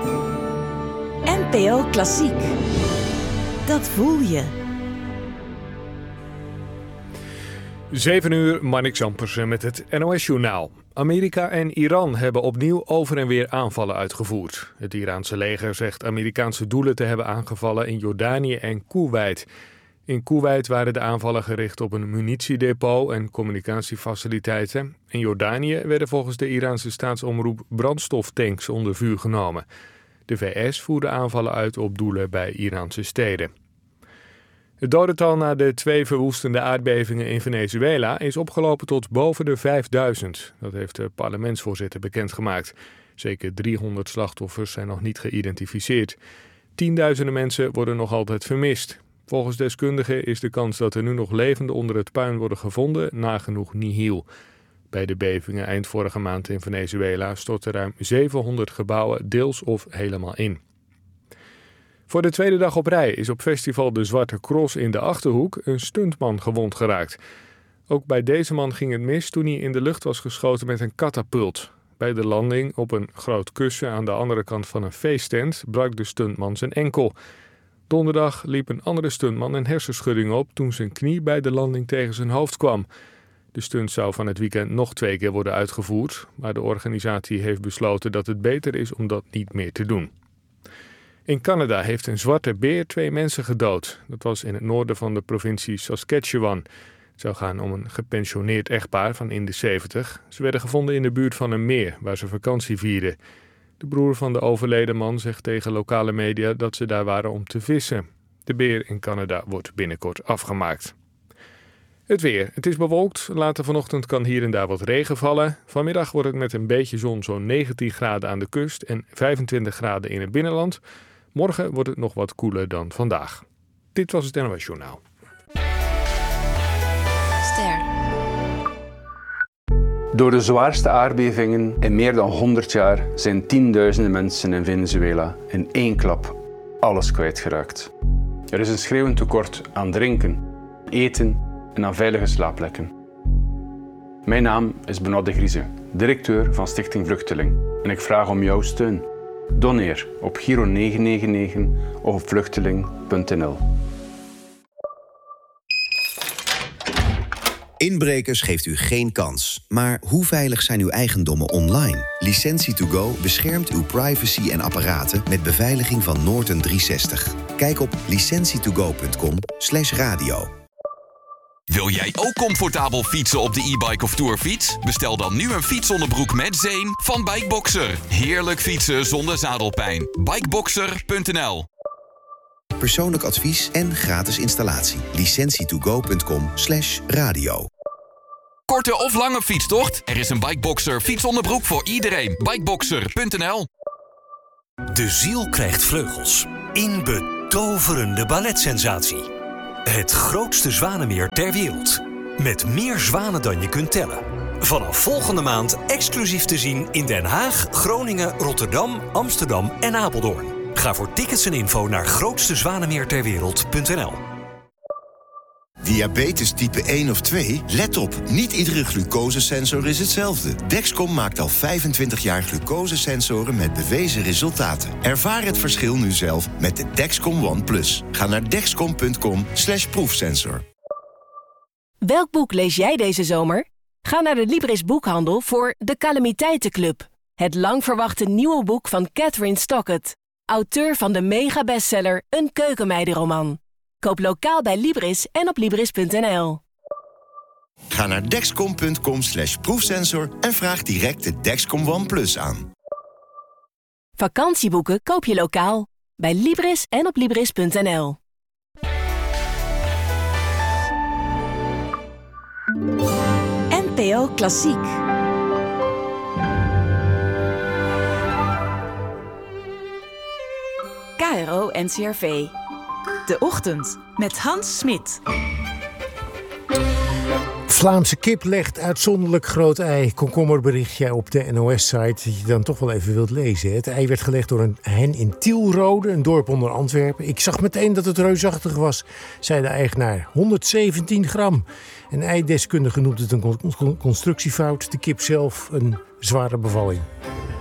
NPO Klassiek. Dat voel je. 7 uur, Marnix Ampersen met het NOS-journaal. Amerika en Iran hebben opnieuw over en weer aanvallen uitgevoerd. Het Iraanse leger zegt Amerikaanse doelen te hebben aangevallen in Jordanië en Koeweit. In Koeweit waren de aanvallen gericht op een munitiedepot en communicatiefaciliteiten. In Jordanië werden volgens de Iraanse staatsomroep brandstoftanks onder vuur genomen. De VS voerde aanvallen uit op doelen bij Iraanse steden. Het dodental na de 2 verwoestende aardbevingen in Venezuela is opgelopen tot boven de 5000. Dat heeft de parlementsvoorzitter bekendgemaakt. Zeker 300 slachtoffers zijn nog niet geïdentificeerd. Tienduizenden mensen worden nog altijd vermist. Volgens deskundigen is de kans dat er nu nog levenden onder het puin worden gevonden nagenoeg nihil. Bij de bevingen eind vorige maand in Venezuela stortten ruim 700 gebouwen deels of helemaal in. Voor de tweede dag op rij is op festival De Zwarte Cross in de Achterhoek een stuntman gewond geraakt. Ook bij deze man ging het mis toen hij in de lucht was geschoten met een katapult. Bij de landing op een groot kussen aan de andere kant van een feesttent brak de stuntman zijn enkel. Donderdag liep een andere stuntman een hersenschudding op toen zijn knie bij de landing tegen zijn hoofd kwam. De stunt zou van het weekend nog 2 keer worden uitgevoerd, maar de organisatie heeft besloten dat het beter is om dat niet meer te doen. In Canada heeft een zwarte beer 2 mensen gedood. Dat was in het noorden van de provincie Saskatchewan. Het zou gaan om een gepensioneerd echtpaar van in de 70. Ze werden gevonden in de buurt van een meer waar ze vakantie vierden. De broer van de overleden man zegt tegen lokale media dat ze daar waren om te vissen. De beer in Canada wordt binnenkort afgemaakt. Het weer. Het is bewolkt. Later vanochtend kan hier en daar wat regen vallen. Vanmiddag wordt het met een beetje zon zo'n 19 graden aan de kust en 25 graden in het binnenland. Morgen wordt het nog wat koeler dan vandaag. Dit was het NOS Journaal. Ster. Door de zwaarste aardbevingen in meer dan 100 jaar zijn tienduizenden mensen in Venezuela in 1 klap alles kwijtgeraakt. Er is een schreeuwend tekort aan drinken, eten en aan veilige slaapplekken. Mijn naam is Benoît de Grieze, directeur van Stichting Vluchteling, en ik vraag om jouw steun. Doneer op Giro 999 of op vluchteling.nl. Inbrekers geeft u geen kans. Maar hoe veilig zijn uw eigendommen online? Licentie2Go beschermt uw privacy en apparaten met beveiliging van Norton 360. Kijk op licentietogo.com/radio. Wil jij ook comfortabel fietsen op de e-bike of tourfiets? Bestel dan nu een fietsonderbroek met zeem van Bikeboxer. Heerlijk fietsen zonder zadelpijn. Bikeboxer.nl. Persoonlijk advies en gratis installatie. licentietogo.com/radio. Korte of lange fietstocht? Er is een Bikeboxer fietsonderbroek voor iedereen. Bikeboxer.nl. De ziel krijgt vleugels. In betoverende balletsensatie. Het grootste zwanenmeer ter wereld. Met meer zwanen dan je kunt tellen. Vanaf volgende maand exclusief te zien in Den Haag, Groningen, Rotterdam, Amsterdam en Apeldoorn. Ga voor tickets en info naar grootstezwanemeerterwereld.nl. Diabetes type 1 of 2? Let op, niet iedere glucosesensor is hetzelfde. Dexcom maakt al 25 jaar glucosesensoren met bewezen resultaten. Ervaar het verschil nu zelf met de Dexcom ONE+. Ga naar dexcom.com/proefsensor. Welk boek lees jij deze zomer? Ga naar de Libris Boekhandel voor De Calamiteitenclub. Het lang verwachte nieuwe boek van Catherine Stockett. Auteur van de mega-bestseller Een keukenmeidenroman. Koop lokaal bij Libris en op Libris.nl. Ga naar dexcom.com/proefsensor en vraag direct de Dexcom ONE+ aan. Vakantieboeken koop je lokaal bij Libris en op Libris.nl. NPO Klassiek. KRO NCRV. De Ochtend met Hans Smit. Vlaamse kip legt uitzonderlijk groot ei. Komkommerberichtje op de NOS-site dat je dan toch wel even wilt lezen. Het ei werd gelegd door een hen in Tielrode, een dorp onder Antwerpen. Ik zag meteen dat het reusachtig was, zei de eigenaar. 117 gram. Een eideskundige noemt het een constructiefout. De kip zelf een zware bevalling.